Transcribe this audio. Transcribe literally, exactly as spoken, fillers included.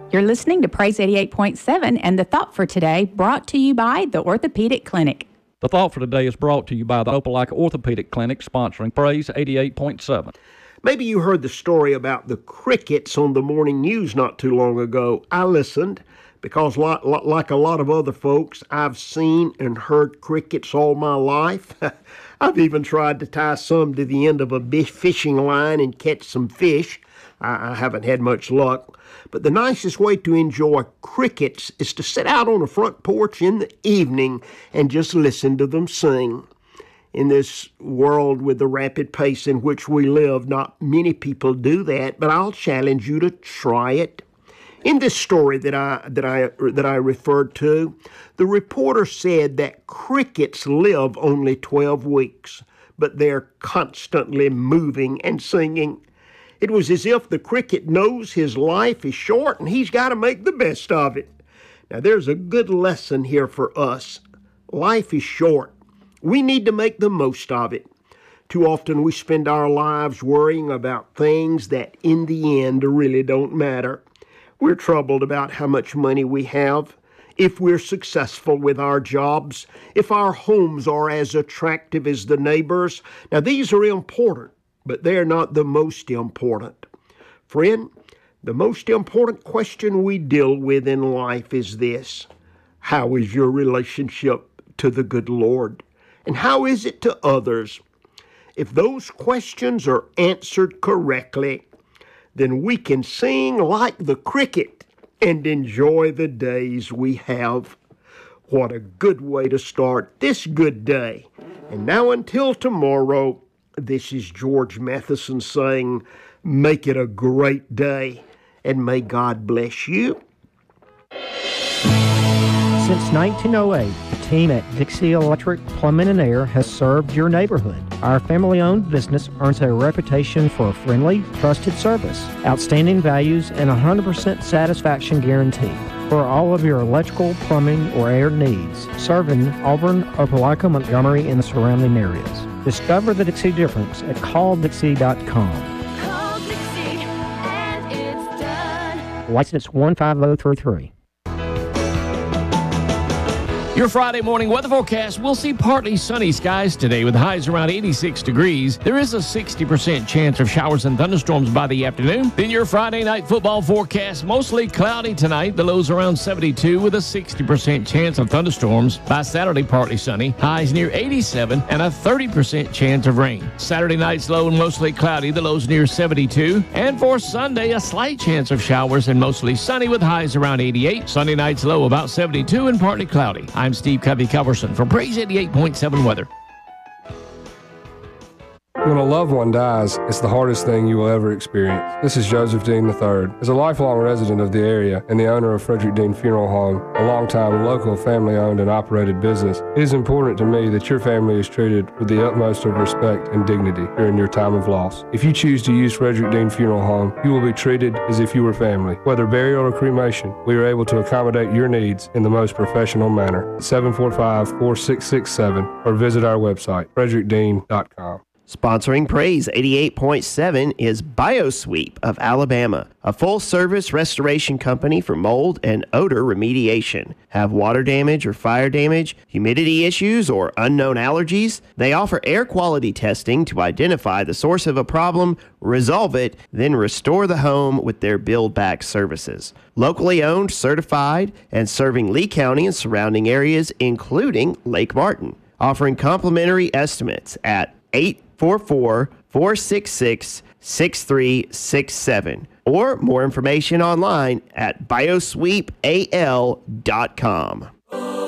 You're listening to Praise eighty-eight point seven, and the thought for today brought to you by the Orthopedic Clinic. The thought for today is brought to you by the Opelika Orthopedic Clinic, sponsoring Praise eighty-eight point seven. Maybe you heard the story about the crickets on the morning news not too long ago. I listened because, like a lot of other folks, I've seen and heard crickets all my life. I've even tried to tie some to the end of a fishing line and catch some fish. I haven't had much luck. But the nicest way to enjoy crickets is to sit out on the front porch in the evening and just listen to them sing. In this world with the rapid pace in which we live, not many people do that, but I'll challenge you to try it. In this story that I that I that I referred to, the reporter said that crickets live only twelve weeks, but they're constantly moving and singing. It was as if the cricket knows his life is short and he's got to make the best of it. Now, there's a good lesson here for us. Life is short. We need to make the most of it. Too often we spend our lives worrying about things that in the end really don't matter. We're troubled about how much money we have, if we're successful with our jobs, if our homes are as attractive as the neighbors. Now, these are important, but they're not the most important. Friend, the most important question we deal with in life is this: how is your relationship to the good Lord? And how is it to others? If those questions are answered correctly, then we can sing like the cricket and enjoy the days we have. What a good way to start this good day. And now until tomorrow, this is George Matheson saying, make it a great day, and may God bless you. Since nineteen oh eight, the team at Dixie Electric Plumbing and Air has served your neighborhood. Our family-owned business earns a reputation for friendly, trusted service, outstanding values, and a one hundred percent satisfaction guarantee. For all of your electrical, plumbing, or air needs, serving Auburn, Opelika, Montgomery, and the surrounding areas. Discover the Dixie difference at call dixie dot com. Call Dixie and it's done. License one five zero three three. Your Friday morning weather forecast, we'll see partly sunny skies today with highs around eighty-six degrees. There is a sixty percent chance of showers and thunderstorms by the afternoon. Then your Friday night football forecast, mostly cloudy tonight. The lows around seventy-two with a sixty percent chance of thunderstorms. By Saturday, partly sunny. Highs near eighty-seven and a thirty percent chance of rain. Saturday night's low and mostly cloudy. The lows near seventy-two. And for Sunday, a slight chance of showers and mostly sunny with highs around eighty-eight. Sunday night's low about seventy-two and partly cloudy. I'm Steve Covey-Culberson from Praise eighty-eight point seven Weather. When a loved one dies, it's the hardest thing you will ever experience. This is Joseph Dean the third. As a lifelong resident of the area and the owner of Frederick Dean Funeral Home, a longtime local family-owned and operated business, it is important to me that your family is treated with the utmost of respect and dignity during your time of loss. If you choose to use Frederick Dean Funeral Home, you will be treated as if you were family. Whether burial or cremation, we are able to accommodate your needs in the most professional manner. seven four five, four six six seven or visit our website, frederick dean dot com. Sponsoring Praise eighty-eight point seven is BioSweep of Alabama, a full-service restoration company for mold and odor remediation. Have water damage or fire damage, humidity issues, or unknown allergies? They offer air quality testing to identify the source of a problem, resolve it, then restore the home with their build-back services. Locally owned, certified, and serving Lee County and surrounding areas, including Lake Martin. Offering complimentary estimates at eight four four, four six six, six three six seven or more information online at biosweep a l dot com.